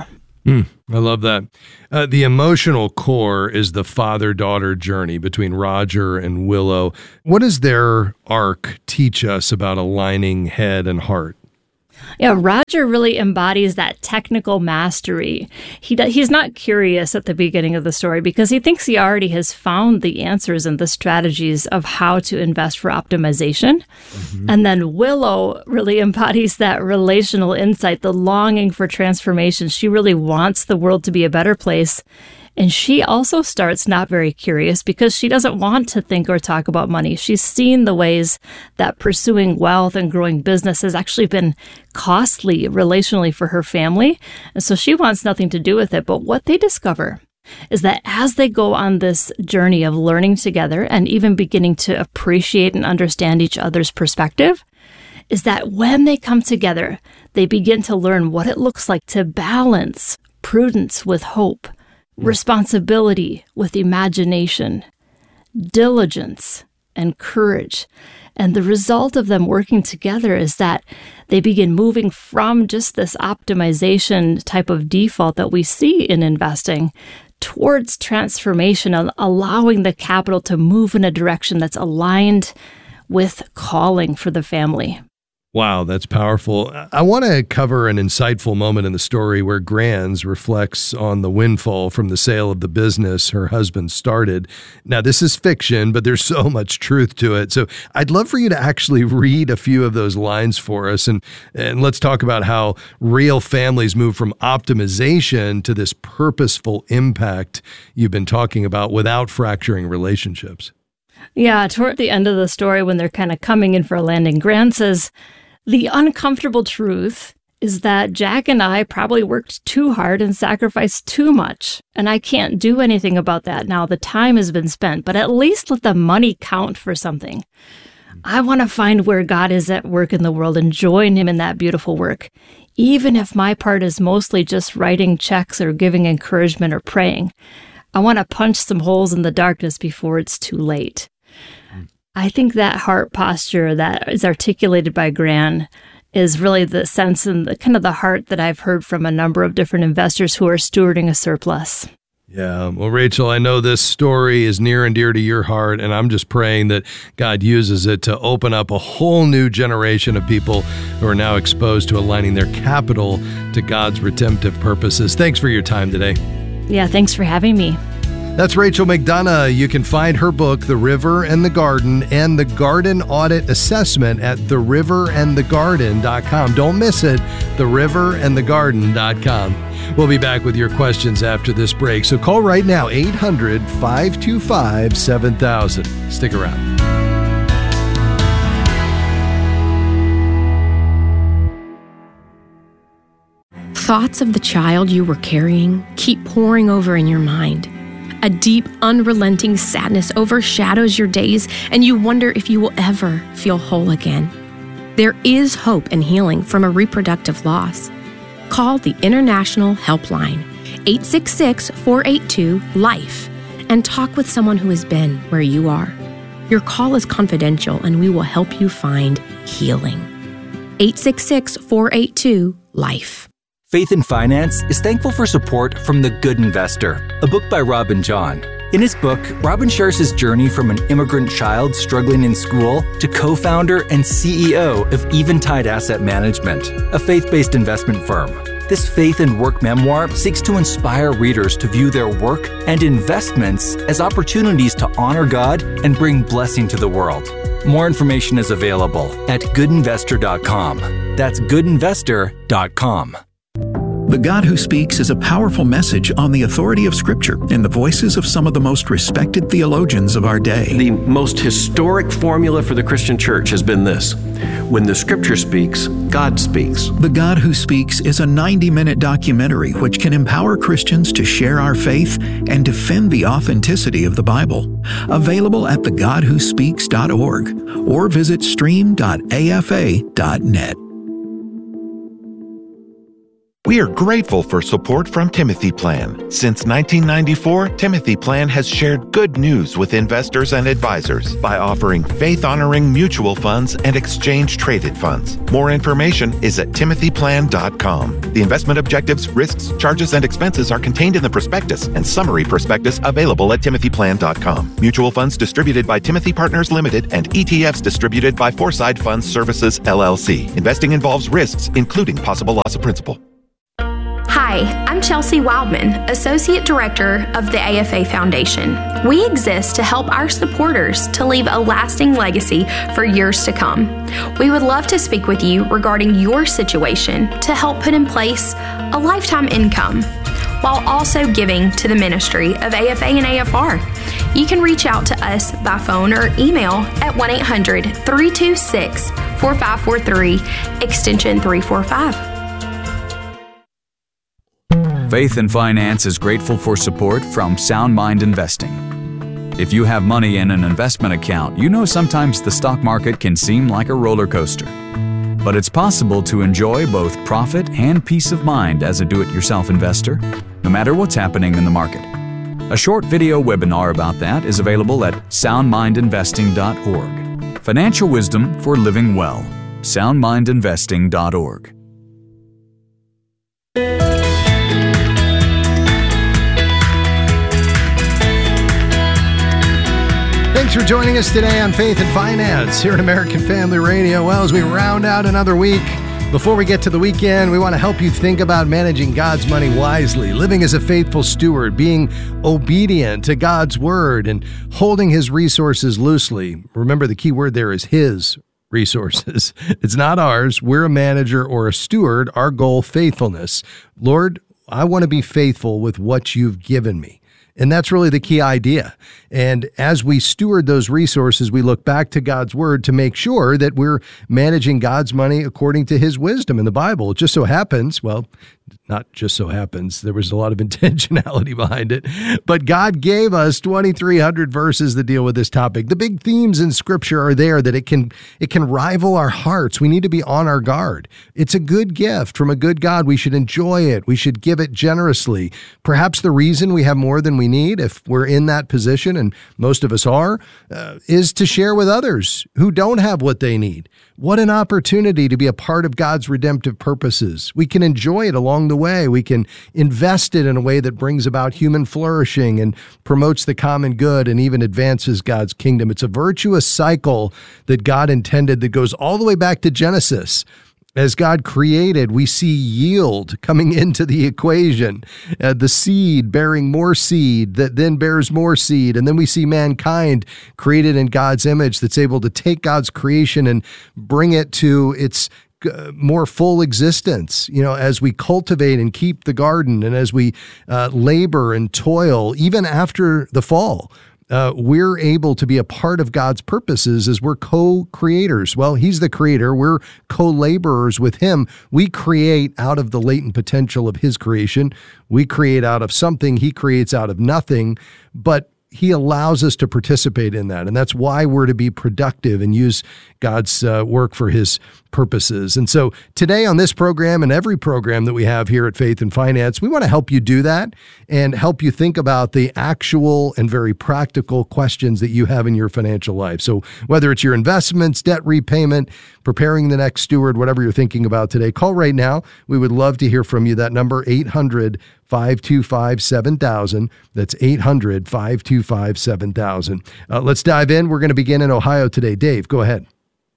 Mm, I love that. Uh, the emotional core is the father-daughter journey between Roger and Willow. What does their arc teach us about aligning head and heart? Yeah, Roger really embodies that technical mastery. He do, he's not curious at the beginning of the story because he thinks he already has found the answers and the strategies of how to invest for optimization. Mm-hmm. And then Willow really embodies that relational insight, the longing for transformation. She really wants the world to be a better place. And she also starts not very curious because she doesn't want to think or talk about money. She's seen the ways that pursuing wealth and growing business has actually been costly relationally for her family. And so she wants nothing to do with it. But what they discover is that as they go on this journey of learning together and even beginning to appreciate and understand each other's perspective, is that when they come together, they begin to learn what it looks like to balance prudence with hope, responsibility with imagination, diligence and courage. And the result of them working together is that they begin moving from just this optimization type of default that we see in investing towards transformation, allowing the capital to move in a direction that's aligned with calling for the family. Wow, that's powerful. I want to cover an insightful moment in the story where Granz reflects on the windfall from the sale of the business her husband started. Now, this is fiction, but there's so much truth to it. So I'd love for you to actually read a few of those lines for us. And, and let's talk about how real families move from optimization to this purposeful impact you've been talking about without fracturing relationships. Yeah, toward the end of the story, when they're kind of coming in for a landing, Granz says, "The uncomfortable truth is that Jack and I probably worked too hard and sacrificed too much, and I can't do anything about that now. The time has been spent, but at least let the money count for something. I want to find where God is at work in the world and join him in that beautiful work, even if my part is mostly just writing checks or giving encouragement or praying. I want to punch some holes in the darkness before it's too late." I think that heart posture that is articulated by Gran is really the sense and the kind of the heart that I've heard from a number of different investors who are stewarding a surplus. Yeah. Well, Rachel, I know this story is near and dear to your heart, and I'm just praying that God uses it to open up a whole new generation of people who are now exposed to aligning their capital to God's redemptive purposes. Thanks for your time today. Yeah, thanks for having me. That's Rachel McDonough. You can find her book, The River and the Garden, and the Garden Audit Assessment at the river and the garden dot com. Don't miss it, the river and the garden dot com. We'll be back with your questions after this break, so call right now, eight hundred, five two five, seven thousand. Stick around. Thoughts of the child you were carrying keep pouring over in your mind. A deep, unrelenting sadness overshadows your days, and you wonder if you will ever feel whole again. There is hope and healing from a reproductive loss. Call the International Helpline, eight six six, four eight two, LIFE, and talk with someone who has been where you are. Your call is confidential, and we will help you find healing. eight six six, four eight two, LIFE. Faith in Finance is thankful for support from The Good Investor, a book by Robin John. In his book, Robin shares his journey from an immigrant child struggling in school to co-founder and C E O of Eventide Asset Management, a faith-based investment firm. This faith and work memoir seeks to inspire readers to view their work and investments as opportunities to honor God and bring blessing to the world. More information is available at good investor dot com. That's good investor dot com. The God Who Speaks is a powerful message on the authority of Scripture in the voices of some of the most respected theologians of our day. The most historic formula for the Christian church has been this: when the Scripture speaks, God speaks. The God Who Speaks is a ninety-minute documentary which can empower Christians to share our faith and defend the authenticity of the Bible. Available at the god who speaks dot org or visit stream dot a f a dot net. We are grateful for support from Timothy Plan. Since nineteen ninety-four, Timothy Plan has shared good news with investors and advisors by offering faith-honoring mutual funds and exchange-traded funds. More information is at timothy plan dot com. The investment objectives, risks, charges, and expenses are contained in the prospectus and summary prospectus available at timothy plan dot com. Mutual funds distributed by Timothy Partners Limited and E T Fs distributed by Foreside Funds Services, L L C. Investing involves risks, including possible loss of principal. Hi, I'm Chelsea Wildman, Associate Director of the A F A Foundation. We exist to help our supporters to leave a lasting legacy for years to come. We would love to speak with you regarding your situation to help put in place a lifetime income while also giving to the ministry of A F A and A F R. You can reach out to us by phone or email at one eight hundred, three two six, four five four three, extension three forty-five. Faith and Finance is grateful for support from Sound Mind Investing. If you have money in an investment account, you know sometimes the stock market can seem like a roller coaster. But it's possible to enjoy both profit and peace of mind as a do-it-yourself investor, no matter what's happening in the market. A short video webinar about that is available at sound mind investing dot org. Financial wisdom for living well. sound mind investing dot org. Thanks for joining us today on Faith and Finance here at American Family Radio. Well, as we round out another week, before we get to the weekend, we want to help you think about managing God's money wisely, living as a faithful steward, being obedient to God's word, and holding his resources loosely. Remember, the key word there is his resources. It's not ours. We're a manager or a steward. Our goal, faithfulness. Lord, I want to be faithful with what you've given me. And that's really the key idea. And as we steward those resources, we look back to God's word to make sure that we're managing God's money according to his wisdom in the Bible. It just so happens, well, not just so happens, there was a lot of intentionality behind it, but God gave us twenty-three hundred verses that deal with this topic. The big themes in Scripture are there that it can it can rival our hearts. We need to be on our guard. It's a good gift from a good God. We should enjoy it. We should give it generously. Perhaps the reason we have more than we need, if we're in that position, and most of us are, uh, is to share with others who don't have what they need. What an opportunity to be a part of God's redemptive purposes. We can enjoy it along the way. We can invest it in a way that brings about human flourishing and promotes the common good and even advances God's kingdom. It's a virtuous cycle that God intended that goes all the way back to Genesis. As God created, we see yield coming into the equation, uh, the seed bearing more seed that then bears more seed. And then we see mankind created in God's image that's able to take God's creation and bring it to its uh, more full existence, you know, as we cultivate and keep the garden and as we uh, labor and toil, even after the fall. Uh, we're able to be a part of God's purposes as we're co-creators. Well, he's the creator. We're co-laborers with him. We create out of the latent potential of his creation. We create out of something. He creates out of nothing. But he allows us to participate in that. And that's why we're to be productive and use God's uh, work for his purposes. And so today on this program and every program that we have here at Faith and Finance, we want to help you do that and help you think about the actual and very practical questions that you have in your financial life. So whether it's your investments, debt repayment, preparing the next steward, whatever you're thinking about today, call right now. We would love to hear from you. That number, eight hundred, five two five, seven thousand. That's eight hundred, five two five, seven thousand. Uh, let's dive in. We're going to begin in Ohio today. Dave, go ahead.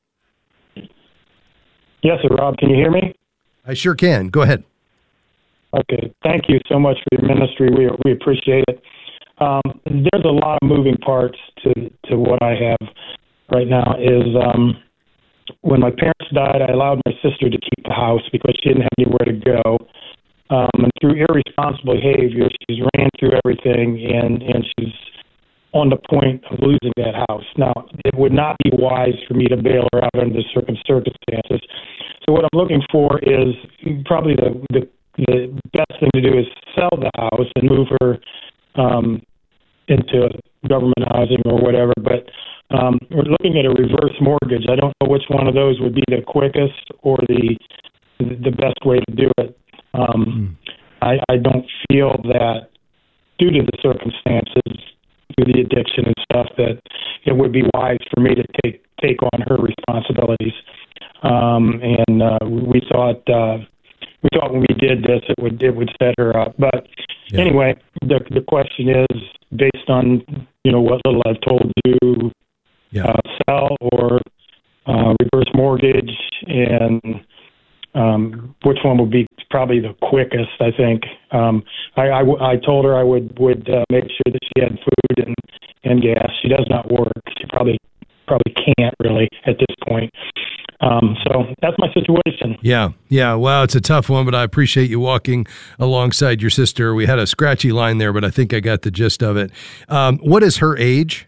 Yes, sir, Rob. Can you hear me? I sure can. Go ahead. Okay. Thank you so much for your ministry. We we appreciate it. Um, there's a lot of moving parts to, to what I have right now. Is um, when my parents died, I allowed my sister to keep the house because she didn't have anywhere to go. Um, and through irresponsible behavior, she's ran through everything, and, and she's on the point of losing that house. Now, it would not be wise for me to bail her out under the circumstances. So what I'm looking for is probably the, the, the best thing to do is sell the house and move her um, into government housing or whatever. But um, we're looking at a reverse mortgage. I don't know which one of those would be the quickest or the the best way to do it. Um, mm. I, I don't feel that due to the circumstances, through the addiction and stuff, that it would be wise for me to take take on her responsibilities. Um, and uh, we thought uh, we thought when we did this, it would it would set her up. But yeah. anyway, the the question is based on you know what little I've told you, yeah. uh, sell or uh, reverse mortgage, and um, which one would be probably the quickest, I think. Um, I, I, I told her I would, would uh, make sure that she had food and, and gas. She does not work. She probably probably can't really at this point. Um, so that's my situation. Yeah, yeah. Well, it's a tough one, but I appreciate you walking alongside your sister. We had a scratchy line there, but I think I got the gist of it. Um, what is her age?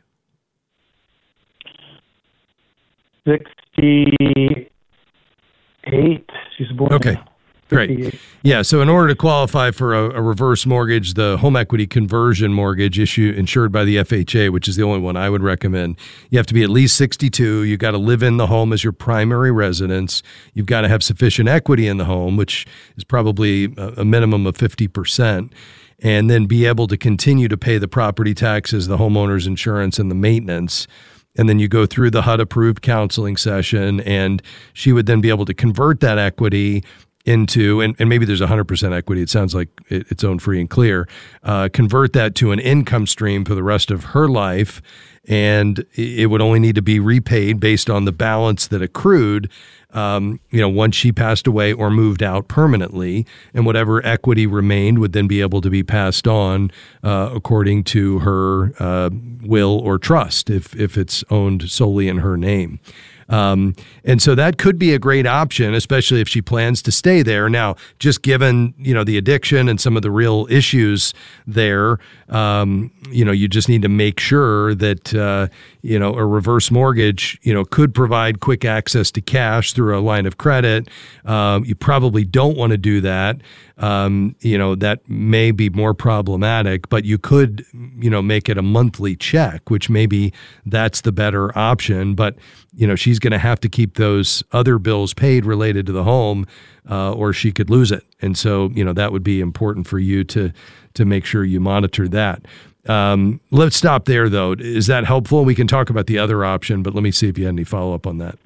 sixty-eight. She's born. Okay. Great. Yeah. So in order to qualify for a, a reverse mortgage, the home equity conversion mortgage issue insured by the F H A, which is the only one I would recommend, you have to be at least sixty-two. You've got to live in the home as your primary residence. You've got to have sufficient equity in the home, which is probably a, a minimum of fifty percent. And then be able to continue to pay the property taxes, the homeowner's insurance, and the maintenance. And then you go through the H U D-approved counseling session, and she would then be able to convert that equity into, and, and maybe there's one hundred percent equity, it sounds like it, it's owned free and clear, uh, convert that to an income stream for the rest of her life, and it would only need to be repaid based on the balance that accrued, um, you know, once she passed away or moved out permanently, and whatever equity remained would then be able to be passed on uh, according to her uh, will or trust, if if it's owned solely in her name. Um, and so that could be a great option, especially if she plans to stay there. Now, just given, you know, the addiction and some of the real issues there, um, you know, you just need to make sure that, uh, you know, a reverse mortgage, you know, could provide quick access to cash through a line of credit. Um, you probably don't want to do that. Um, you know, that may be more problematic, but you could, you know, make it a monthly check, which maybe that's the better option. But, you know, she's going to have to keep those other bills paid related to the home, uh, or she could lose it. And so, you know, that would be important for you to, to make sure you monitor that. Um, let's stop there, though. Is that helpful? We can talk about the other option, but let me see if you had any follow-up on that.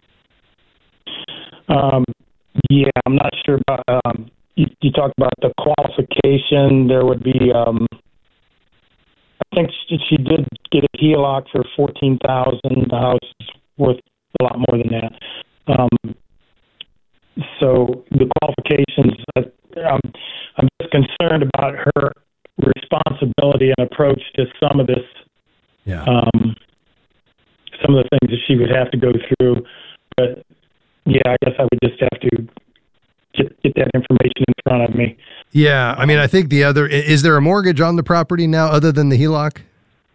Um, yeah, I'm not sure about, um, you, you talked about the qualification. There would be, um, I think she, she did get a H E L O C for fourteen thousand dollars. The house is worth a lot more than that. Um, so the qualifications, uh, um, I'm just concerned about her responsibility and approach to some of this, yeah. um, some of the things that she would have to go through. But yeah, I guess I would just have to get, get that information in front of me. Yeah, I mean, I think the other, is there a mortgage on the property now other than the H E L O C?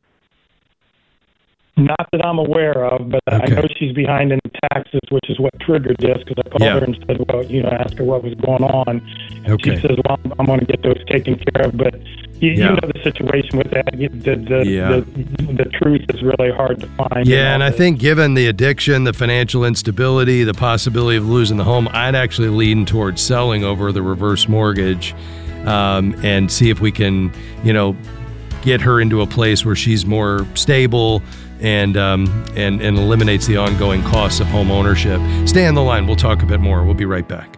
Not that I'm aware of, but okay. I know she's behind in taxes, which is what triggered this, because I called yeah. her and said, well, you know, asked her what was going on. And okay. she says, well, I'm, I'm going to get those taken care of. But you, yeah. you know the situation with that. The, the, yeah. the, the truth is really hard to find. Yeah, and I think given the addiction, the financial instability, the possibility of losing the home, I'd actually lean towards selling over the reverse mortgage, um, and see if we can, you know, get her into a place where she's more stable and um, and and eliminates the ongoing costs of home ownership. Stay on the line. We'll talk a bit more. We'll be right back.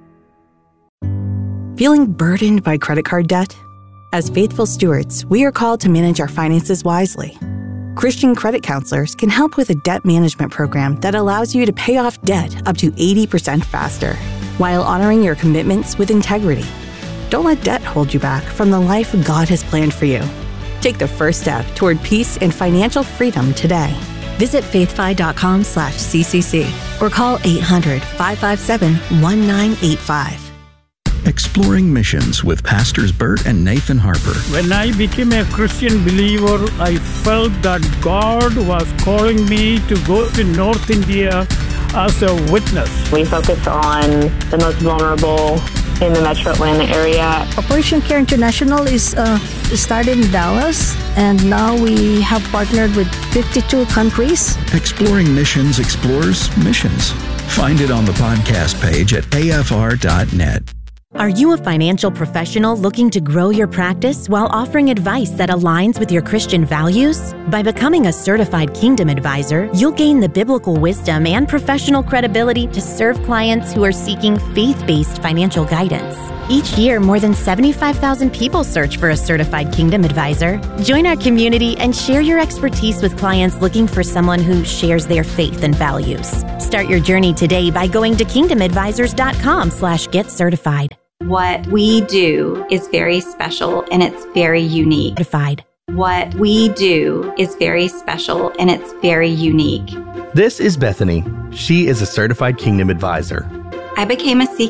Feeling burdened by credit card debt? As faithful stewards, we are called to manage our finances wisely. Christian credit counselors can help with a debt management program that allows you to pay off debt up to eighty percent faster, while honoring your commitments with integrity. Don't let debt hold you back from the life God has planned for you. Take the first step toward peace and financial freedom today. Visit faithfi.com slash CCC or call eight hundred, five five seven, one nine eight five. Exploring Missions with Pastors Bert and Nathan Harper. When I became a Christian believer, I felt that God was calling me to go to North India as a witness. We focus on the most vulnerable in the Metro Atlanta area. Operation Care International is uh, started in Dallas, and now we have partnered with fifty-two countries. Exploring Missions explores missions. Find it on the podcast page at A F R dot net. Are you a financial professional looking to grow your practice while offering advice that aligns with your Christian values? By becoming a certified Kingdom Advisor, you'll gain the biblical wisdom and professional credibility to serve clients who are seeking faith-based financial guidance. Each year, more than seventy-five thousand people search for a certified Kingdom Advisor. Join our community and share your expertise with clients looking for someone who shares their faith and values. Start your journey today by going to kingdom advisors dot com slash get certified. What we do is very special and it's very unique. Certified. What we do is very special and it's very unique. This is Bethany. She is a certified Kingdom Advisor. I became a C